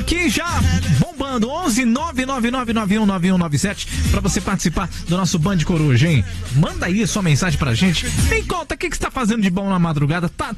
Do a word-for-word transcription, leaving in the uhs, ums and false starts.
aqui já bombando. onze nove nove nove nove um nove um nove sete pra você participar do nosso Band Coruja, hein? Manda aí a sua mensagem pra gente. Me conta, o que, que você tá fazendo de bom na madrugada? Tá,